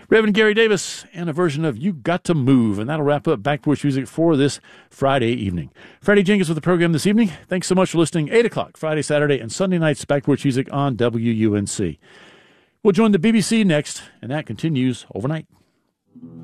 Reverend Gary Davis and a version of You Got to Move. And that'll wrap up Back Porch Music for this Friday evening. Freddie Jenkins with the program this evening. Thanks so much for listening. 8 o'clock, Friday, Saturday, and Sunday nights, Back Porch Music on WUNC. We'll join the BBC next, and that continues overnight.